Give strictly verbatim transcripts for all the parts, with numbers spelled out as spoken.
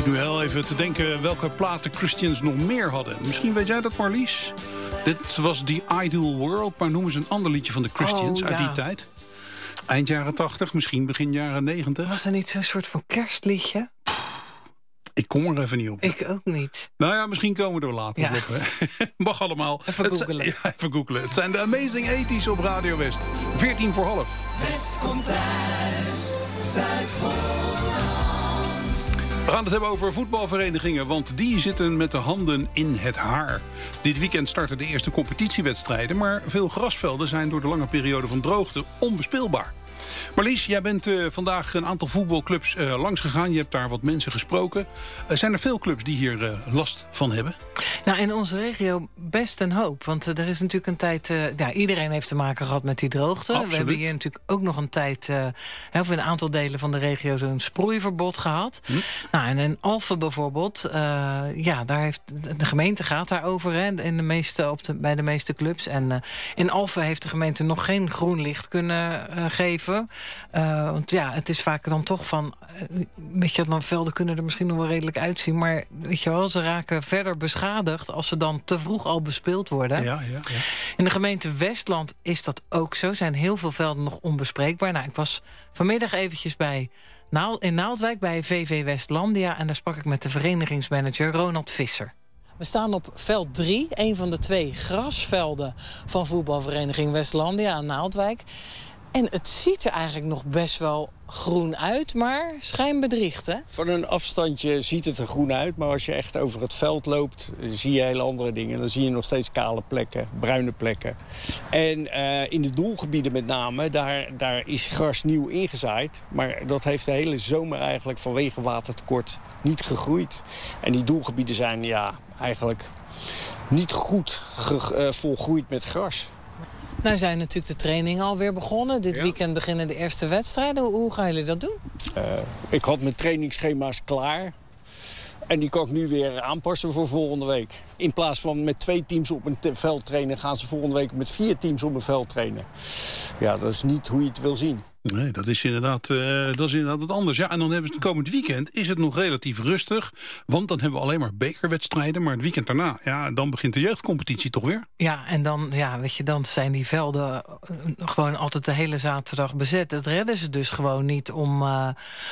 zit nu heel even te denken welke platen Christians nog meer hadden. Misschien weet jij dat, Marlies? Dit was The Ideal World, maar noemen ze een ander liedje van de Christians oh, ja. uit die tijd. Eind jaren tachtig, misschien begin jaren negentig. Was er niet zo'n soort van kerstliedje? Ik kom er even niet op. Ik ook niet. Nou ja, misschien komen we er later ja. op. Mag allemaal. Even googlen. Ja, even googlen. Het zijn de Amazing eighties op Radio West. veertien voor half. West komt thuis, Zuid-Holland. We gaan het hebben over voetbalverenigingen, want die zitten met de handen in het haar. Dit weekend starten de eerste competitiewedstrijden, maar veel grasvelden zijn door de lange periode van droogte onbespeelbaar. Marlies, jij bent uh, vandaag een aantal voetbalclubs uh, langs gegaan. Je hebt daar wat mensen gesproken. Uh, zijn er veel clubs die hier uh, last van hebben? Nou, in onze regio best een hoop. Want uh, er is natuurlijk een tijd... Uh, ja, iedereen heeft te maken gehad met die droogte. Absoluut. We hebben hier natuurlijk ook nog een tijd... Uh, of in een aantal delen van de regio zo'n sproeiverbod gehad. Hm. Nou, en in Alphen bijvoorbeeld... Uh, ja, daar heeft, de gemeente gaat daarover hè, in de meeste, op de, bij de meeste clubs. En uh, in Alphen heeft de gemeente nog geen groen licht kunnen uh, geven... Uh, want ja, het is vaak dan toch van... Uh, weet je, dan velden kunnen er misschien nog wel redelijk uitzien... maar weet je wel, ze raken verder beschadigd... als ze dan te vroeg al bespeeld worden. Ja, ja, ja. In de gemeente Westland is dat ook zo. Zijn heel veel velden nog onbespreekbaar. Nou, ik was vanmiddag eventjes bij Naal, in Naaldwijk bij V V Westlandia... en daar sprak ik met de verenigingsmanager Ronald Visser. We staan op veld drie, een van de twee grasvelden... van voetbalvereniging Westlandia aan Naaldwijk... En het ziet er eigenlijk nog best wel groen uit, maar schijnbedriegt, hè? Van een afstandje ziet het er groen uit, maar als je echt over het veld loopt... zie je hele andere dingen. Dan zie je nog steeds kale plekken, bruine plekken. En uh, in de doelgebieden met name, daar, daar is gras nieuw ingezaaid. Maar dat heeft de hele zomer eigenlijk vanwege watertekort niet gegroeid. En die doelgebieden zijn ja, eigenlijk niet goed ge- uh, volgroeid met gras. Nou zijn natuurlijk de trainingen alweer begonnen. Dit ja. weekend beginnen de eerste wedstrijden. Hoe, hoe gaan jullie dat doen? Uh, ik had mijn trainingsschema's klaar. En die kan ik nu weer aanpassen voor volgende week. In plaats van met twee teams op een te- veld trainen... gaan ze volgende week met vier teams op een veld trainen. Ja, dat is niet hoe je het wil zien. Nee, dat is inderdaad, uh, dat is inderdaad wat anders. Ja, en dan hebben we het komend weekend is het nog relatief rustig. Want dan hebben we alleen maar bekerwedstrijden. Maar het weekend daarna, ja, dan begint de jeugdcompetitie toch weer. Ja, en dan, ja, weet je, dan zijn die velden gewoon altijd de hele zaterdag bezet. Dat redden ze dus gewoon niet om... Uh,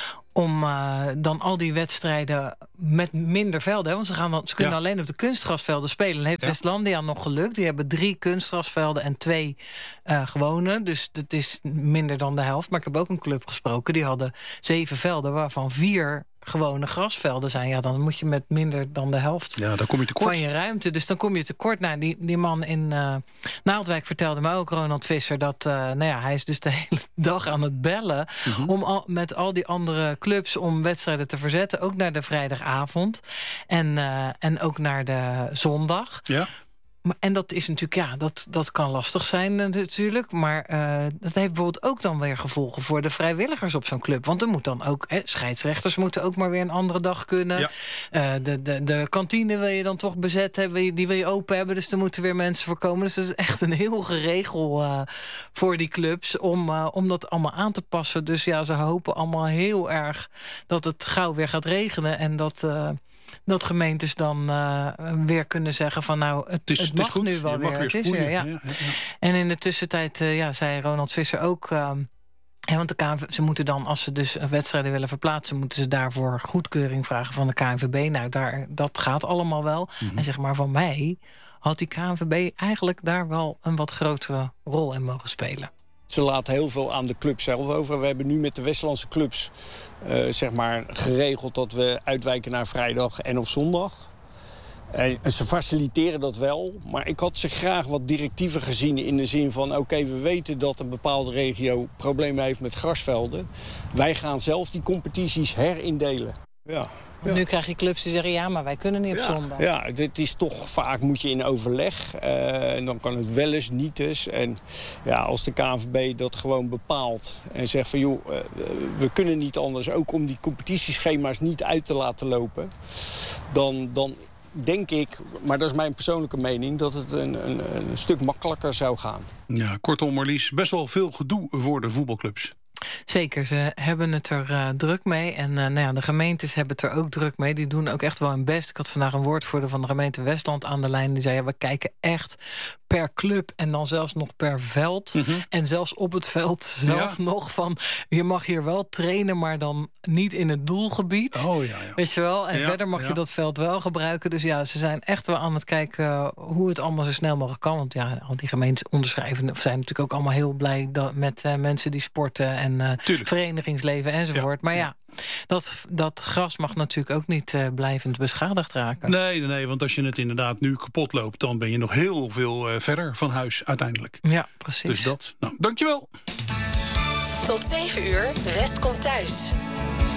om uh, dan al die wedstrijden met minder velden... Hè? Want ze, gaan dan, ze kunnen ja. alleen op de kunstgrasvelden spelen. En heeft ja. Westlandia nog gelukt. Die hebben drie kunstgrasvelden en twee uh, gewone. Dus dat is minder dan de helft. Maar ik heb ook een club gesproken. Die hadden zeven velden, waarvan vier gewone grasvelden zijn. Ja, dan moet je met minder dan de helft ja, dan kom je tekort. van je ruimte. Dus dan kom je tekort. Nou, die, die man in uh, Naaldwijk vertelde me ook, Ronald Visser... dat uh, nou ja, hij is dus de hele dag aan het bellen... Mm-hmm. om al, met al die andere clubs om wedstrijden te verzetten. Ook naar de vrijdagavond. En, uh, en ook naar de zondag. Ja. En dat is natuurlijk, ja, dat, dat kan lastig zijn natuurlijk. Maar uh, dat heeft bijvoorbeeld ook dan weer gevolgen voor de vrijwilligers op zo'n club. Want er moet dan ook, hè, scheidsrechters moeten ook maar weer een andere dag kunnen. Ja. Uh, de, de, de kantine wil je dan toch bezet hebben, die wil je open hebben. Dus er moeten weer mensen voor komen. Dus dat is echt een heel geregel uh, voor die clubs om, uh, om dat allemaal aan te passen. Dus ja, ze hopen allemaal heel erg dat het gauw weer gaat regenen. En dat... Uh, dat gemeentes dan uh, weer kunnen zeggen van nou, het, het, is, het mag het nu wel weer. weer het is weer, ja. Ja, ja, ja. En in de tussenttijd uh, ja, zei Ronald Visser ook... Uh, ja, want de K N V B, ze moeten dan, als ze dus wedstrijden willen verplaatsen... moeten ze daarvoor goedkeuring vragen van de K N V B. Nou, daar, dat gaat allemaal wel. Mm-hmm. En zeg maar, van mij had die K N V B eigenlijk daar wel een wat grotere rol in mogen spelen. Ze laten heel veel aan de club zelf over. We hebben nu met de Westlandse clubs uh, zeg maar geregeld dat we uitwijken naar vrijdag en op zondag. En ze faciliteren dat wel, maar ik had ze graag wat directiever gezien in de zin van... oké, okay, we weten dat een bepaalde regio problemen heeft met grasvelden. Wij gaan zelf die competities herindelen. Ja. Ja. Nu krijg je clubs die zeggen, ja, maar wij kunnen niet op ja, zondag. Ja, dit is toch vaak moet je in overleg. Uh, en dan kan het wel eens, niet eens. En ja, als de K N V B dat gewoon bepaalt en zegt van... joh, uh, we kunnen niet anders, ook om die competitieschema's niet uit te laten lopen... dan, dan denk ik, maar dat is mijn persoonlijke mening... dat het een, een, een stuk makkelijker zou gaan. Ja, kortom Marlies, best wel veel gedoe voor de voetbalclubs. Zeker, ze hebben het er uh, druk mee. En uh, nou ja, de gemeentes hebben het er ook druk mee. Die doen ook echt wel hun best. Ik had vandaag een woordvoerder van de gemeente Westland aan de lijn. Die zei, ja, we kijken echt per club en dan zelfs nog per veld. Mm-hmm. En zelfs op het veld zelf ja. nog van... je mag hier wel trainen, maar dan niet in het doelgebied. Oh, ja, ja. Weet je wel? En ja, verder mag ja. je dat veld wel gebruiken. Dus ja, ze zijn echt wel aan het kijken hoe het allemaal zo snel mogelijk kan. Want ja, al die gemeentes onderschrijven... zijn natuurlijk ook allemaal heel blij dat met uh, mensen die sporten... en uh, verenigingsleven enzovoort. Ja, maar ja, ja. Dat, dat gras mag natuurlijk ook niet uh, blijvend beschadigd raken. Nee, nee, nee, want als je het inderdaad nu kapot loopt... dan ben je nog heel veel uh, verder van huis uiteindelijk. Ja, precies. Dus dat. Nou, dankjewel. Tot zeven uur, West komt thuis.